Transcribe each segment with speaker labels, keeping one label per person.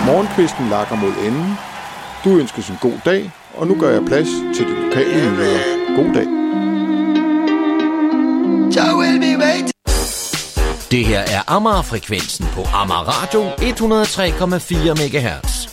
Speaker 1: Morgenkvisten lakker mod enden. Du ønskes en god dag, og nu gør jeg plads til de lokale nyheder. God dag.
Speaker 2: Det her er Amager-frekvensen på Amager Radio 103,4 MHz.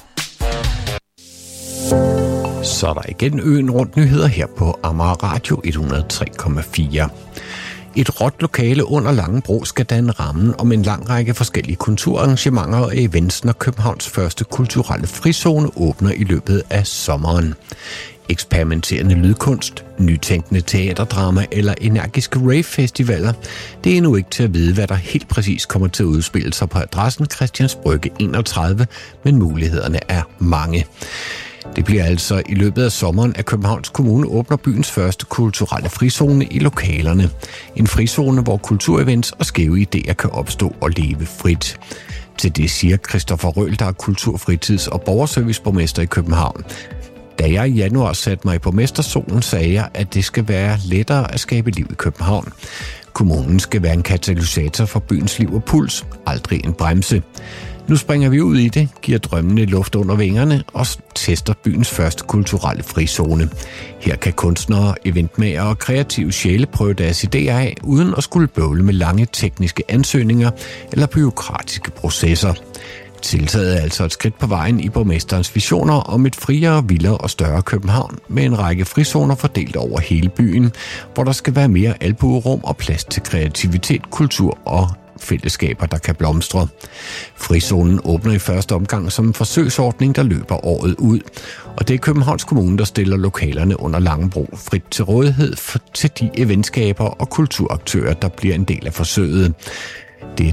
Speaker 3: Så er der igen øen rundt nyheder her på Amager Radio 103,4. Et råt lokale under Langebro skal danne rammen om en lang række forskellige kulturarrangementer og events, når Københavns første kulturelle frizone åbner i løbet af sommeren. Eksperimenterende lydkunst, nytænkende teaterdrama eller energiske rave-festivaler, det er endnu ikke til at vide, hvad der helt præcis kommer til at udspille sig på adressen Christiansbrygge 31, men mulighederne er mange. Det bliver altså i løbet af sommeren, at Københavns Kommune åbner byens første kulturelle frizone i lokalerne. En frizone, hvor kulturevents og skæve idéer kan opstå og leve frit. Til det siger Christoffer Røhl, der er kulturfritids- og borgerserviceborgmester i København. Da jeg i januar satte mig på mesterstolen, sagde jeg, at det skal være lettere at skabe liv i København. Kommunen skal være en katalysator for byens liv og puls, aldrig en bremse. Nu springer vi ud i det, giver drømmene luft under vingerne og tester byens første kulturelle frizone. Her kan kunstnere, eventmagere og kreative sjæle prøve deres idéer af, uden at skulle bøvle med lange tekniske ansøgninger eller bureaukratiske processer. Tiltaget er altså et skridt på vejen i borgmesterens visioner om et friere, vildere og større København med en række frizoner fordelt over hele byen, hvor der skal være mere albuerum og plads til kreativitet, kultur og fællesskaber, der kan blomstre. Frizonen åbner i første omgang som en forsøgsordning, der løber året ud, og det er Københavns Kommune, der stiller lokalerne under Langebro frit til rådighed til de eventskaber og kulturaktører, der bliver en del af forsøget. Der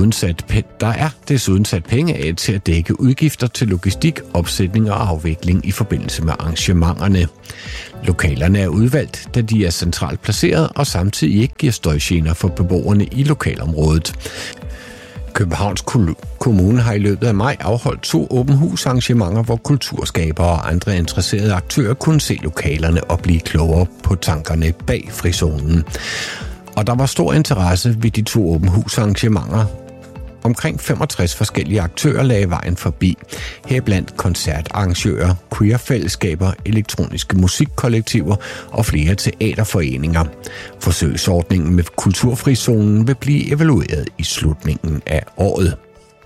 Speaker 3: er desuden sat penge af til at dække udgifter til logistik, opsætning og afvikling i forbindelse med arrangementerne. Lokalerne er udvalgt, da de er centralt placeret og samtidig ikke giver støjgener for beboerne i lokalområdet. Københavns Kommune har i løbet af maj afholdt 2 åben hus-arrangementer, hvor kulturskabere og andre interesserede aktører kunne se lokalerne og blive klogere på tankerne bag frizonen. Og der var stor interesse ved de 2 åben hus-arrangementer. Omkring 65 forskellige aktører lagde vejen forbi. Heriblandt koncertarrangører, queer-fællesskaber, elektroniske musikkollektiver og flere teaterforeninger. Forsøgsordningen med kulturfrizonen vil blive evalueret i slutningen af året.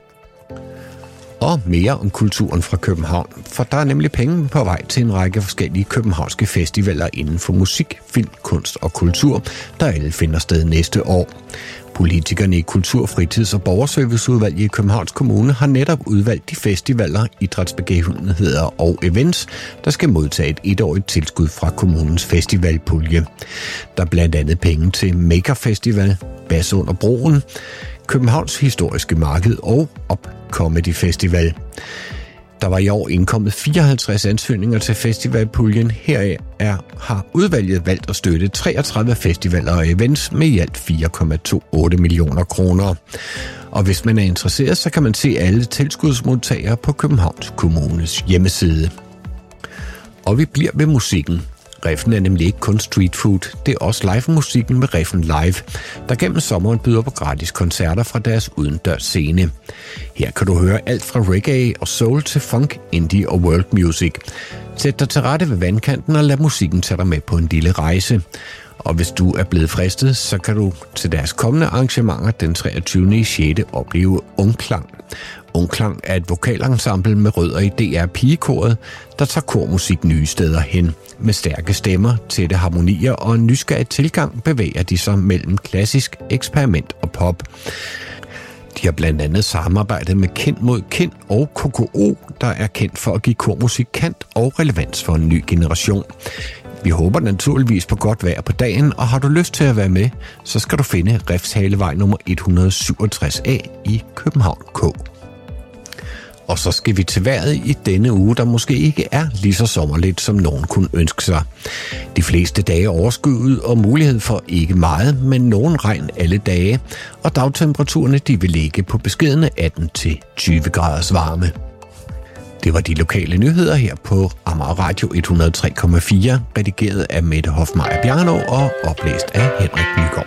Speaker 3: Og mere om kulturen fra København, for der er nemlig penge på vej til en række forskellige københavnske festivaler inden for musik, film, kunst og kultur, der alle finder sted næste år. Politikerne i Kultur-, Fritids- og Borgerserviceudvalget i Københavns Kommune har netop udvalgt de festivaler, idrætsbegivenheder og events, der skal modtage et 1-årigt tilskud fra kommunens festivalpulje. Der er blandt andet penge til Maker Festival, Bas under broen, Københavns Historiske Marked og Op Comedy Festival. Der var i år indkommet 54 ansøgninger til festivalpuljen. Heraf har udvalget valgt at støtte 33 festivaler og events med i alt 4,28 millioner kroner. Og hvis man er interesseret, så kan man se alle tilskudsmodtagere på Københavns Kommunes hjemmeside. Og vi bliver ved musikken. Riffen er nemlig ikke kun street food, det er også live-musikken med Riffen Live, der gennem sommeren byder på gratis koncerter fra deres udendørs scene. Her kan du høre alt fra reggae og soul til funk, indie og world music. Sæt dig til rette ved vandkanten og lad musikken tage dig med på en lille rejse. Og hvis du er blevet fristet, så kan du til deres kommende arrangementer den 23.6. opleve Ungklang. Ungklang er et vokalensemble med rødder i DR Pigekoret, der tager kormusik nye steder hen. Med stærke stemmer, tætte harmonier og en nysgerrig tilgang bevæger de sig mellem klassisk, eksperiment og pop. De har blandt andet samarbejdet med Kind mod Kind og KKO, der er kendt for at give kormusik kant og relevans for en ny generation. Vi håber naturligvis på godt vejr på dagen, og har du lyst til at være med, så skal du finde Refshalevej nummer 167A i København K. Og så skal vi til vejret i denne uge, der måske ikke er lige så sommerligt, som nogen kunne ønske sig. De fleste dage overskyet og mulighed for ikke meget, men nogen regn alle dage, og dagtemperaturerne de vil ligge på beskedne 18-20 graders varme. Det var de lokale nyheder her på Amager Radio 103,4, redigeret af Mette Hofmeier Bjarnov og oplæst af Henrik Nygaard.